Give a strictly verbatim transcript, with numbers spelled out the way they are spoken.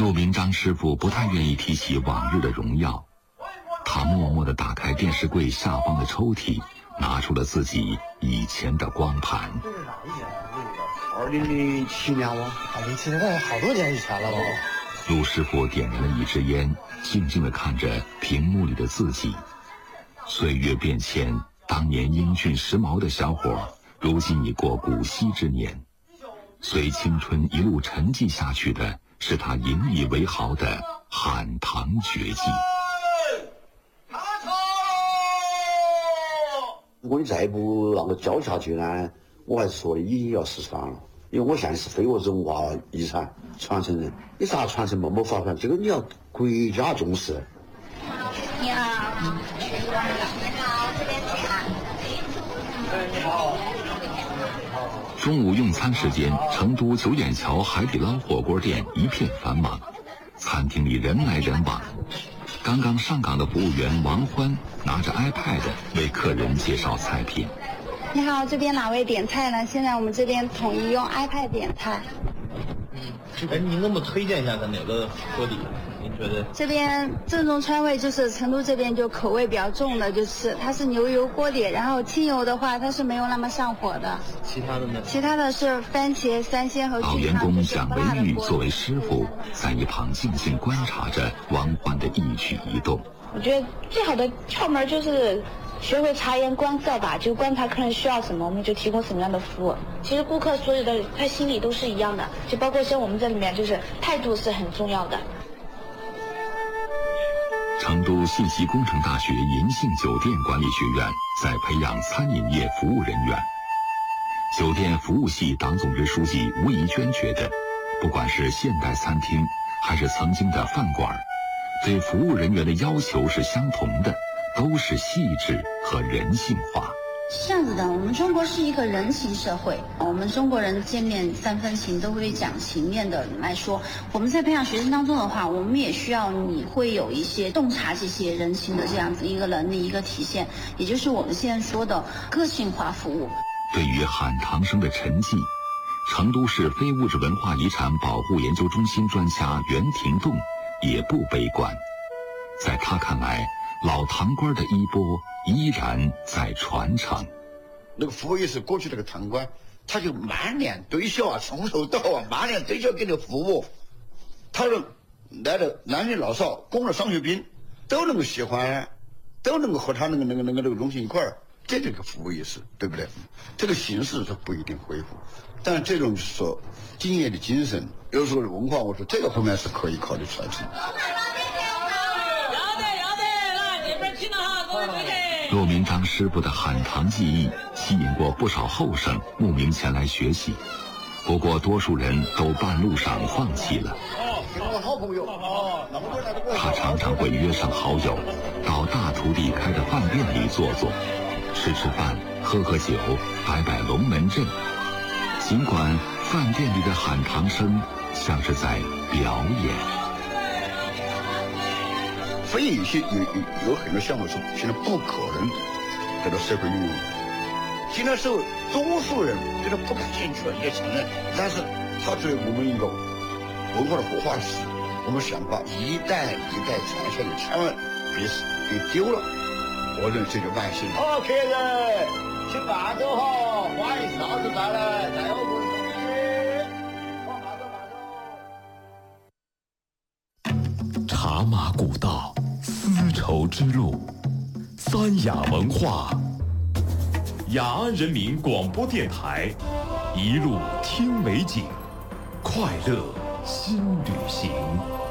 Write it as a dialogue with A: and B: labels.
A: 陆明章师傅不太愿意提起往日的荣耀，他默默地打开电视柜下方的抽屉，拿出了自己以前的光盘。
B: 这是哪一年？二零零七年吗？二零零七年，那好多年以前了吧？
A: 陆师傅点燃了一支烟，静静地看着屏幕里的自己。岁月变迁，当年英俊时髦的小伙，如今已过古稀之年。随青春一路沉寂下去的，是他引以为豪的喊堂绝技。
B: 如果你再不让我教下去呢，我还是说的已经要失传了。因为我现在是非物质文化遗产传承人，你咋传承嘛？没法传，这个你要国家重视。
C: 你好，你好，这边请啊。
B: 你好。
A: 中午用餐时间，成都九眼桥海底捞火锅店一片繁忙，餐厅里人来人往。刚刚上岗的服务员王欢拿着 iPad 为客人介绍菜品。
C: 你好，这边哪位点菜呢？现在我们这边统一用 iPad 点菜。
D: 嗯，哎，您能不能推荐一下咱哪个锅底？您觉得？
C: 这边正宗川味就是成都这边就口味比较重的，就是它是牛油锅底，然后清油的话它是没有那么上火的。
D: 其他的呢？
C: 其他的是番茄、三鲜和
A: 老员工蒋维玉作为师傅，在一旁静静观察着王欢的一举一动。
C: 我觉得最好的窍门就是学会察言观色吧，就观察客人需要什么，我们就提供什么样的服务。其实顾客所有的他心里都是一样的，就包括像我们这里面，就是态度是很重要的。
A: 成都信息工程大学银杏酒店管理学院在培养餐饮业服务人员。酒店服务系党总支书记吴怡娟觉得，不管是现代餐厅还是曾经的饭馆，对服务人员的要求是相同的，都是细致和人性化。
E: 是这样子的，我们中国是一个人情社会，我们中国人见面三分情，都会讲情面的来说。我们在培养学生当中的话，我们也需要你会有一些洞察这些人情的这样子一个能力一个体现，也就是我们现在说的个性化服务。
A: 对于喊堂声的沉寂，成都市非物质文化遗产保护研究中心专家袁廷栋也不悲观。在他看来，老堂倌的衣钵依然在传承。
F: 那个服务业是过去那个堂倌，他就满脸堆笑啊，从头到尾满脸堆笑给你服务，他说来的男女老少、工人、商学兵都能够喜欢，都能够和他那个那个那个那个融进一块儿，这这个服务意识，对不对？这个形式是不一定恢复，但是这种就是说敬业的精神，有时候文化，我说这个后面是可以考虑传承。
A: 骆明章师傅的喊堂技艺吸引过不少后生慕名前来学习，不过多数人都半路上放弃了。他常常会约上好友，到大徒弟开的饭店里坐坐，吃吃饭，喝喝酒，摆摆龙门阵。尽管饭店里的喊堂声像是在表演。
F: 所以有些有有有很多项目是现在不可能得到社会运用。现在是多数人觉得不感兴趣，也承认，但是它作为我们一个文化的活化石，我们想把一代一代传下去，千万别别丢了。我认为这就万幸。好，客人，请慢走哈，欢迎下次再来，再有不同意。慢走慢走。
G: 茶马古道，丝绸之路，三雅文化，雅安人民广播电台，一路听美景，快乐新旅行。